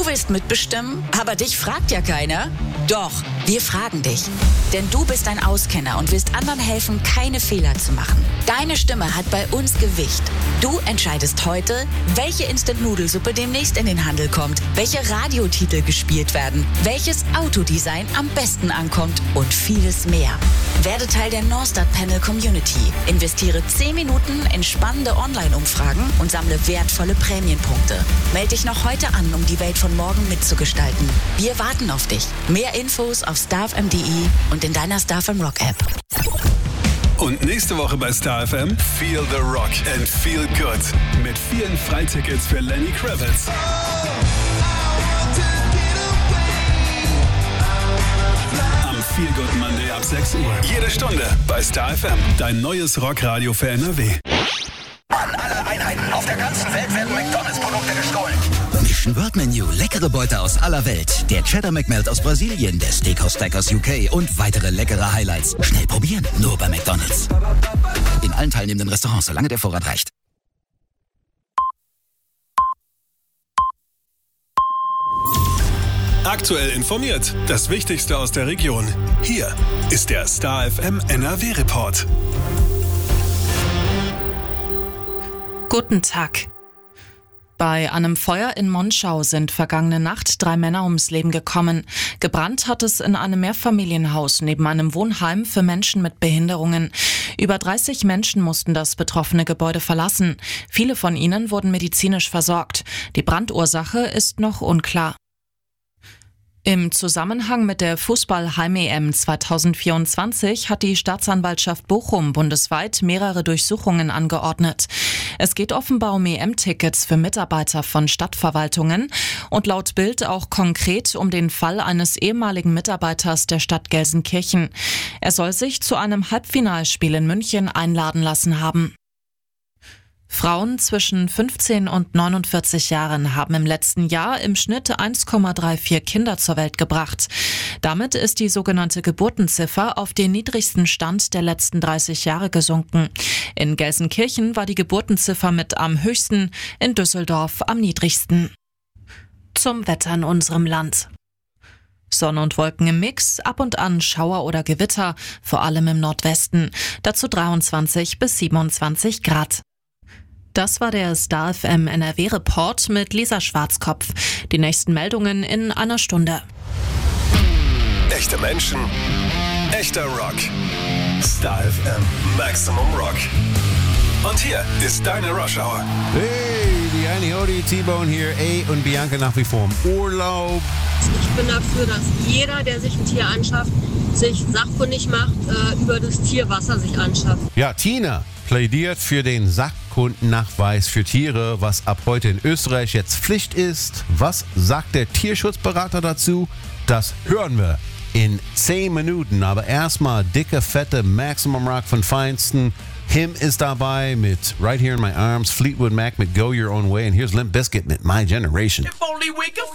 Du willst mitbestimmen, aber dich fragt ja keiner? Doch, wir fragen dich. Denn du bist ein Auskenner und willst anderen helfen, keine Fehler zu machen. Deine Stimme hat bei uns Gewicht. Du entscheidest heute, welche Instant-Nudelsuppe demnächst in den Handel kommt, welche Radiotitel gespielt werden, welches Autodesign am besten ankommt und vieles mehr. Werde Teil der Norstart Panel Community. Investiere 10 Minuten in spannende Online-Umfragen und sammle wertvolle Prämienpunkte. Melde dich noch heute an, um die Welt von morgen mitzugestalten. Wir warten auf dich. Mehr Infos auf starfm.de und in deiner StarFM Rock App. Und nächste Woche bei Star FM Feel the Rock and Feel Good mit vielen Freitickets für Lenny Kravitz. Am Feel Good Monday ab 6 Uhr. Jede Stunde bei Star FM. Dein neues Rockradio für NRW. An alle Einheiten auf der ganzen Welt werden McDonalds-Produkte gestohlen. Mission World Menu, leckere Beute aus aller Welt. Der Cheddar McMelt aus Brasilien, der Steakhouse Stack aus UK und weitere leckere Highlights. Schnell probieren, nur bei McDonalds. In allen teilnehmenden Restaurants, solange der Vorrat reicht. Aktuell informiert. Das Wichtigste aus der Region. Hier ist der Star FM NRW Report. Guten Tag. Bei einem Feuer in Monschau sind vergangene Nacht 3 Männer ums Leben gekommen. Gebrannt hat es in einem Mehrfamilienhaus neben einem Wohnheim für Menschen mit Behinderungen. Über 30 Menschen mussten das betroffene Gebäude verlassen. Viele von ihnen wurden medizinisch versorgt. Die Brandursache ist noch unklar. Im Zusammenhang mit der Fußball-Heim-EM 2024 hat die Staatsanwaltschaft Bochum bundesweit mehrere Durchsuchungen angeordnet. Es geht offenbar um EM-Tickets für Mitarbeiter von Stadtverwaltungen und laut Bild auch konkret um den Fall eines ehemaligen Mitarbeiters der Stadt Gelsenkirchen. Er soll sich zu einem Halbfinalspiel in München einladen lassen haben. Frauen zwischen 15 und 49 Jahren haben im letzten Jahr im Schnitt 1,34 Kinder zur Welt gebracht. Damit ist die sogenannte Geburtenziffer auf den niedrigsten Stand der letzten 30 Jahre gesunken. In Gelsenkirchen war die Geburtenziffer mit am höchsten, in Düsseldorf am niedrigsten. Zum Wetter in unserem Land. Sonne und Wolken im Mix, ab und an Schauer oder Gewitter, vor allem im Nordwesten. Dazu 23 bis 27 Grad. Das war der Star FM NRW Report mit Lisa Schwarzkopf. Die nächsten Meldungen in einer Stunde. Echte Menschen, echter Rock. Star FM Maximum Rock. Und hier ist deine Rush Hour. Hey, die Annie Hody, T-Bone hier, und Bianca nach wie vor im Urlaub. Ich bin dafür, dass jeder, der sich ein Tier anschafft, sich sachkundig macht, über das Tierwasser sich anschafft. Ja, Tina plädiert für den Sachkundennachweis für Tiere, was ab heute in Österreich jetzt Pflicht ist. Was sagt der Tierschutzberater dazu? Das hören wir in 10 Minuten. Aber erstmal dicke, fette Maximum Rock von Feinsten. Him ist dabei mit Right Here in My Arms, Fleetwood Mac mit Go Your Own Way. Und here's Limp Bizkit mit My Generation.